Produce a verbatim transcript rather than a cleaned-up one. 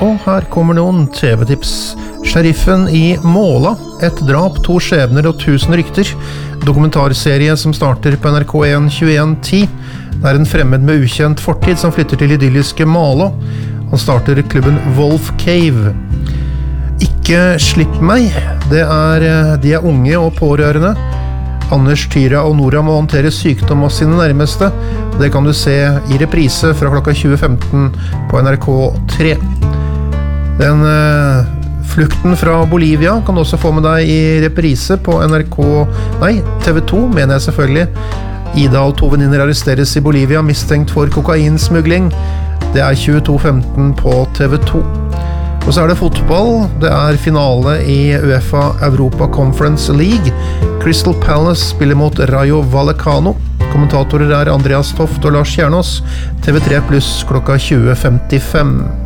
Og her kommer noen T V-tips. Sheriffen i Måla, et drap, to skjebner og tusen rykter. Dokumentarserie som starter på N R K en tjueen ti. Det er en fremmed med ukjent fortid som flytter til idylliske Måla. Han starter klubben Wolf Cave. Ikke slipp meg. Det er, de er unge og pårørende. Anders, Tyra og Nora må håndtere sykdom av sine nærmeste. Det kan du se i reprise fra klokka tjue femten på N R K tre. Den uh, flukten fra Bolivia kan du også få med deg i reprise på N R K, nei, T V to, mener jeg selvfølgelig. Ida og to venninner arresteres i Bolivia mistenkt for kokainsmugling. Det er tjueto femten på T V to. Og så er det fotball. Det er finale i UEFA Europa Conference League. Crystal Palace spiller mot Rayo Vallecano. Kommentatorer er Andreas Toft og Lars Kjernås. T V tre pluss klokka tjue femtifem.